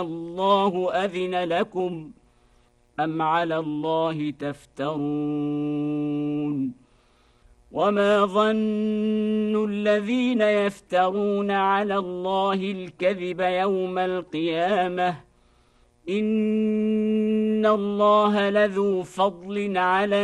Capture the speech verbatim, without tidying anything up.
الله أذن لكم أم على الله تفترون وما ظن الذين يفترون على الله الكذب يوم القيامة إن الله لذو فضل على